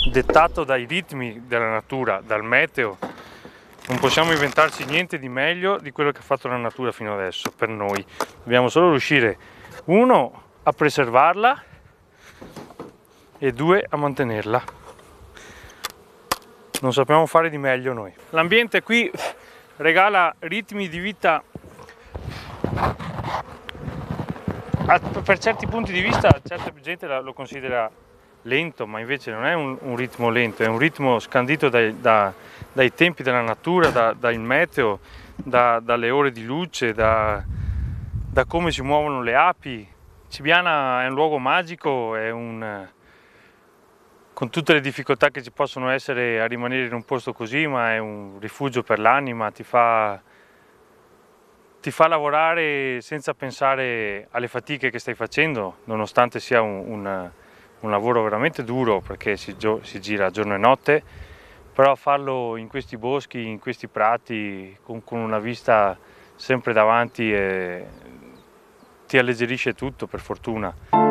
dettato dai ritmi della natura, dal meteo. Non possiamo inventarci niente di meglio di quello che ha fatto la natura fino adesso per noi. Dobbiamo solo riuscire, uno, a preservarla e due, a mantenerla. Non sappiamo fare di meglio noi. L'ambiente qui regala ritmi di vita, per certi punti di vista certa gente lo considera lento, ma invece non è un ritmo lento, è un ritmo scandito dai tempi della natura, dal meteo, dalle ore di luce, da come si muovono le api. Cibiana è un luogo magico, con tutte le difficoltà che ci possono essere a rimanere in un posto così, ma è un rifugio per l'anima, ti fa lavorare senza pensare alle fatiche che stai facendo, nonostante sia un lavoro veramente duro, perché si gira giorno e notte, però farlo in questi boschi, in questi prati, con una vista sempre davanti, ti alleggerisce tutto, per fortuna.